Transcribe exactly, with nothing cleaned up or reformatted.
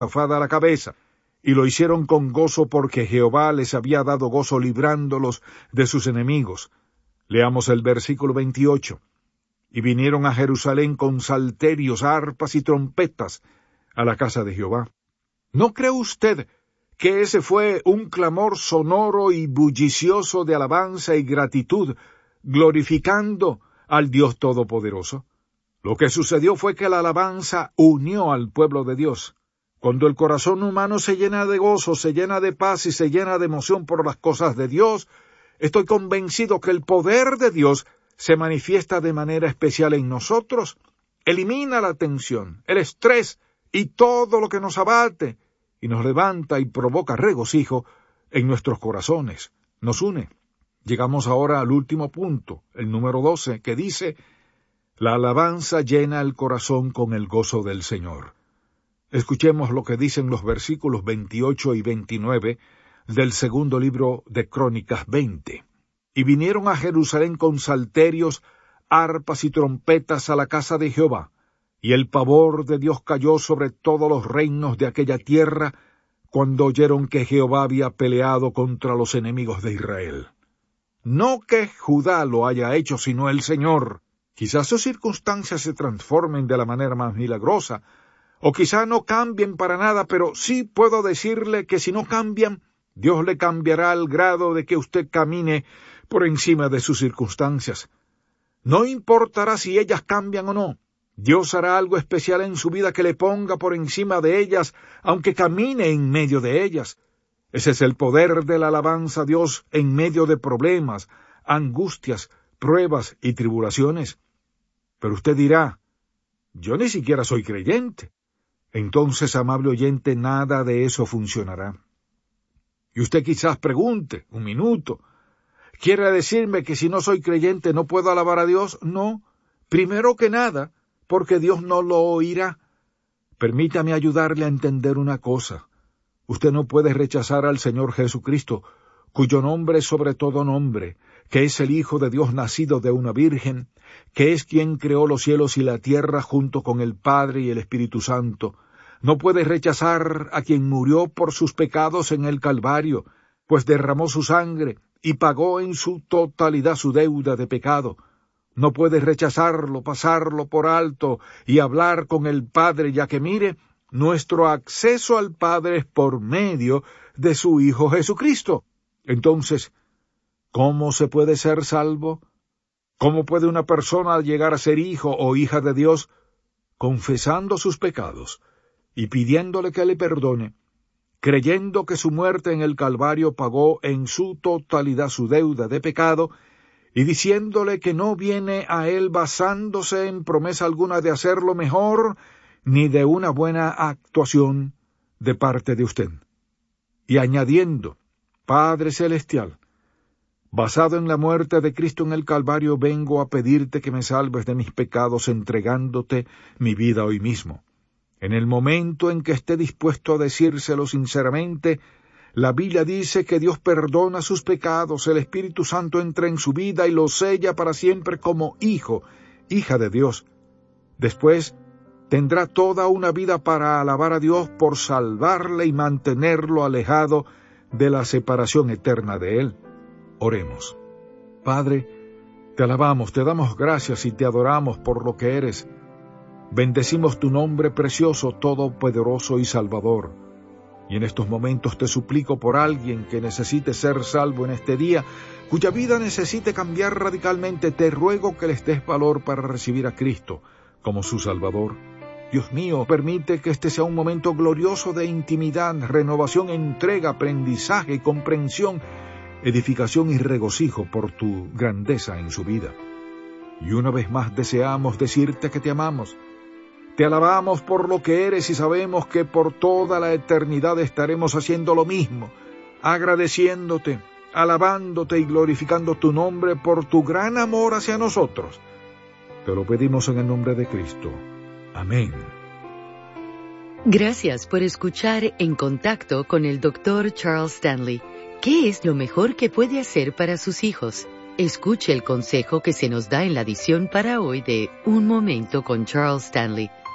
zafada la cabeza, y lo hicieron con gozo porque Jehová les había dado gozo librándolos de sus enemigos. Leamos el versículo veintiocho. Y vinieron a Jerusalén con salterios, arpas y trompetas a la casa de Jehová. ¿No cree usted que ese fue un clamor sonoro y bullicioso de alabanza y gratitud, glorificando al Dios Todopoderoso? Lo que sucedió fue que la alabanza unió al pueblo de Dios. Cuando el corazón humano se llena de gozo, se llena de paz y se llena de emoción por las cosas de Dios, estoy convencido que el poder de Dios se manifiesta de manera especial en nosotros, elimina la tensión, el estrés y todo lo que nos abate, y nos levanta y provoca regocijo en nuestros corazones, nos une. Llegamos ahora al último punto, el número doce, que dice: la alabanza llena el corazón con el gozo del Señor. Escuchemos lo que dicen los versículos veintiocho y veintinueve del segundo libro de Crónicas veinte. Y vinieron a Jerusalén con salterios, arpas y trompetas a la casa de Jehová, y el pavor de Dios cayó sobre todos los reinos de aquella tierra, cuando oyeron que Jehová había peleado contra los enemigos de Israel. No que Judá lo haya hecho, sino el Señor. Quizás sus circunstancias se transformen de la manera más milagrosa, o quizá no cambien para nada, pero sí puedo decirle que si no cambian, Dios le cambiará al grado de que usted camine por encima de sus circunstancias. No importará si ellas cambian o no. Dios hará algo especial en su vida que le ponga por encima de ellas, aunque camine en medio de ellas. Ese es el poder de la alabanza a Dios en medio de problemas, angustias, pruebas y tribulaciones. Pero usted dirá: yo ni siquiera soy creyente. Entonces, amable oyente, nada de eso funcionará. Y usted quizás pregunte, un minuto, ¿quiere decirme que si no soy creyente no puedo alabar a Dios? No, primero que nada, porque Dios no lo oirá. Permítame ayudarle a entender una cosa. Usted no puede rechazar al Señor Jesucristo, cuyo nombre es sobre todo nombre, que es el Hijo de Dios nacido de una virgen, que es quien creó los cielos y la tierra junto con el Padre y el Espíritu Santo. No puede rechazar a quien murió por sus pecados en el Calvario, pues derramó su sangre y pagó en su totalidad su deuda de pecado. No puede rechazarlo, pasarlo por alto y hablar con el Padre, ya que mire, nuestro acceso al Padre es por medio de su Hijo Jesucristo. Entonces, ¿cómo se puede ser salvo? ¿Cómo puede una persona llegar a ser hijo o hija de Dios? Confesando sus pecados y pidiéndole que le perdone, creyendo que su muerte en el Calvario pagó en su totalidad su deuda de pecado, y diciéndole que no viene a él basándose en promesa alguna de hacerlo mejor, ni de una buena actuación de parte de usted. Y añadiendo: Padre Celestial, basado en la muerte de Cristo en el Calvario, vengo a pedirte que me salves de mis pecados entregándote mi vida hoy mismo. En el momento en que esté dispuesto a decírselo sinceramente, la Biblia dice que Dios perdona sus pecados, el Espíritu Santo entra en su vida y lo sella para siempre como hijo, hija de Dios. Después tendrá toda una vida para alabar a Dios por salvarle y mantenerlo alejado de la separación eterna de Él. Oremos. Padre, te alabamos, te damos gracias y te adoramos por lo que eres. Bendecimos tu nombre precioso, todopoderoso y salvador. Y en estos momentos te suplico por alguien que necesite ser salvo en este día, cuya vida necesite cambiar radicalmente. Te ruego que les des valor para recibir a Cristo como su Salvador. Dios mío, permite que este sea un momento glorioso de intimidad, renovación, entrega, aprendizaje, comprensión, edificación y regocijo por tu grandeza en su vida. Y una vez más deseamos decirte que te amamos. Te alabamos por lo que eres y sabemos que por toda la eternidad estaremos haciendo lo mismo, agradeciéndote, alabándote y glorificando tu nombre por tu gran amor hacia nosotros. Te lo pedimos en el nombre de Cristo. Amén. Gracias por escuchar En Contacto con el doctor Charles Stanley. ¿Qué es lo mejor que puede hacer para sus hijos? Escuche el consejo que se nos da en la edición para hoy de Un Momento con Charles Stanley.